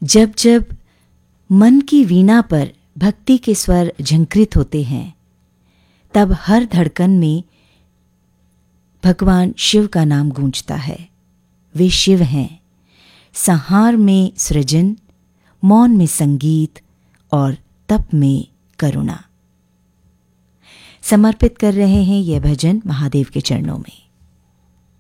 जब जब मन की वीणा पर भक्ति के स्वर झंकृत होते हैं, तब हर धड़कन में भगवान शिव का नाम गूंजता है। वे शिव हैं, संहार में सृजन, मौन में संगीत और तप में करुणा। समर्पित कर रहे हैं यह भजन महादेव के चरणों में।